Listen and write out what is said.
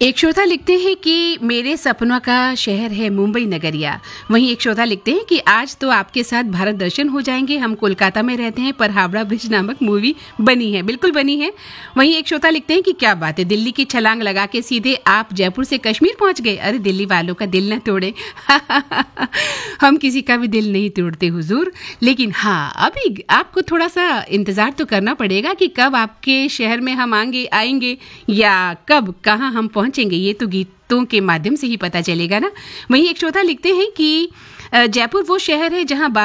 एक श्रोता लिखते हैं कि मेरे सपनों का शहर है मुंबई नगरिया। वहीं एक श्रोता लिखते हैं कि आज तो आपके साथ भारत दर्शन हो जाएंगे। हम कोलकाता में रहते हैं पर हावड़ा ब्रिज नामक मूवी बनी है, बिल्कुल बनी है। वहीं एक श्रोता लिखते हैं कि क्या बात है, दिल्ली की छलांग लगा के सीधे आप जयपुर से कश्मीर पहुंच गए। अरे दिल्ली वालों का दिल न तोड़े। हम किसी का भी दिल नहीं तोड़ते हुजूर, लेकिन हाँ अभी आपको थोड़ा सा इंतजार तो करना पड़ेगा कि कब आपके शहर में हम आएंगे या कब कहाँ हम पहुंचेंगे, ये तो गीतों के माध्यम से ही पता चलेगा ना। वहीं एक श्रोता लिखते हैं कि जयपुर वो शहर है जहां